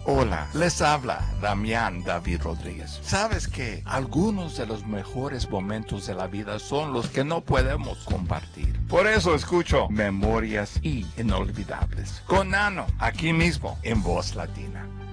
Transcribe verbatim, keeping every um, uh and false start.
Hola, les habla Damián David Rodríguez. ¿Sabes que algunos de los mejores momentos de la vida son los que no podemos compartir? Por eso escucho Memorias y Inolvidables con Nano, aquí mismo en Voz Latina.